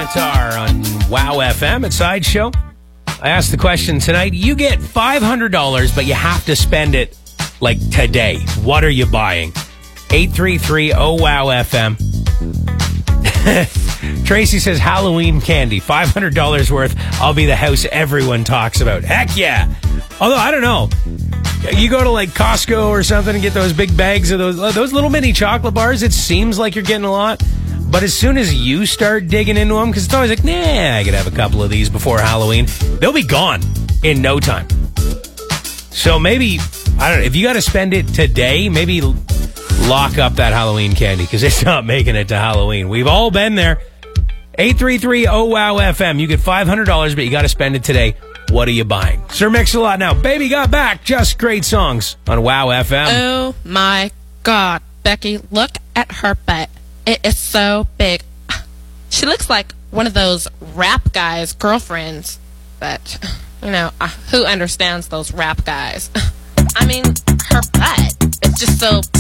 Avatar on Wow FM at Sideshow. I asked the question tonight. You get $500, but you have to spend it like today. What are you buying? 833-OWOW-FM. Tracy says Halloween candy. $500 worth. I'll be the house everyone talks about. Heck yeah. Although, I don't know. You go to like Costco or something and get those big bags of those little mini chocolate bars. It seems like you're getting a lot. But as soon as you start digging into them, because it's always like, nah, I could have a couple of these before Halloween. They'll be gone in no time. So maybe, I don't know, if you got to spend it today, maybe lock up that Halloween candy because it's not making it to Halloween. We've all been there. 833-OWOW-FM. You get $500, but you got to spend it today. What are you buying? Sir Mix-a-Lot now. Baby Got Back. Just great songs on Wow FM. Oh, my God. Becky, look at her butt. It is so big. She looks like one of those rap guys' girlfriends. But, you know, who understands those rap guys? I mean, her butt. It's just so